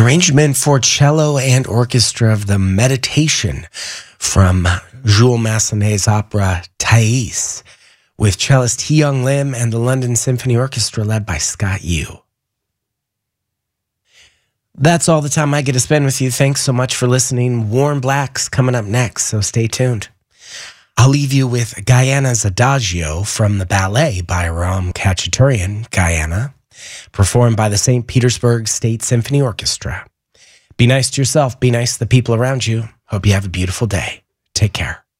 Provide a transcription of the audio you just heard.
arrangement for cello and orchestra of the Meditation from Jules Massenet's opera Thais, with cellist Hyung Lim and the London Symphony Orchestra led by Scott Yu. That's all the time I get to spend with you. Thanks so much for listening. Warm Blacks coming up next, so stay tuned. I'll leave you with Guyana's Adagio from the ballet by Ram Khachaturian, Guyana, performed by the St. Petersburg State Symphony Orchestra. Be nice to yourself. Be nice to the people around you. Hope you have a beautiful day. Take care.